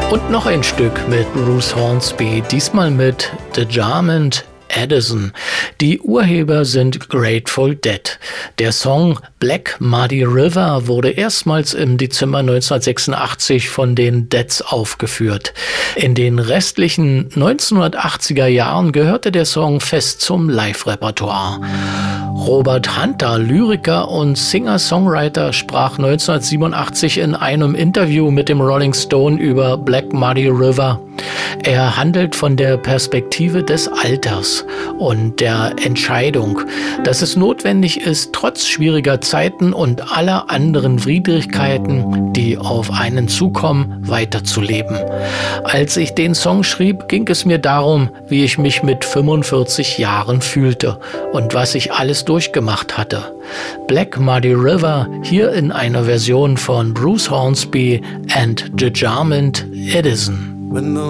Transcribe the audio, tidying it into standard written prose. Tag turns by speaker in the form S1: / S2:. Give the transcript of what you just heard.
S1: Und noch ein Stück mit Bruce Hornsby, diesmal mit The Jarmond Edison. Die Urheber sind Grateful Dead. Der Song Black Muddy River wurde erstmals im Dezember 1986 von den Deads aufgeführt. In den restlichen 1980er Jahren gehörte der Song fest zum Live-Repertoire. Robert Hunter, Lyriker und Singer-Songwriter, sprach 1987 in einem Interview mit dem Rolling Stone über Black Muddy River. Er handelt von der Perspektive des Alters und der Entscheidung, dass es notwendig ist, trotz schwieriger Zeiten und aller anderen Widrigkeiten, die auf einen zukommen, weiterzuleben. Als ich den Song schrieb, ging es mir darum, wie ich mich mit 45 Jahren fühlte und was ich alles durchgemacht hatte. Black Muddy River hier in einer Version von Bruce Hornsby and The Jarmond Edison.